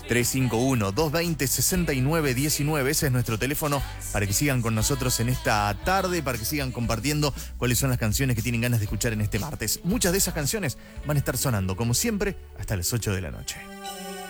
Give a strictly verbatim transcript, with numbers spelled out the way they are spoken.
tres cinco uno, dos dos cero, seis nueve uno nueve. Ese es nuestro teléfono para que sigan con nosotros en esta tarde, para que sigan compartiendo cuáles son las canciones que tienen ganas de escuchar en este martes. Muchas de esas canciones van a estar sonando, como siempre, hasta las ocho de la noche.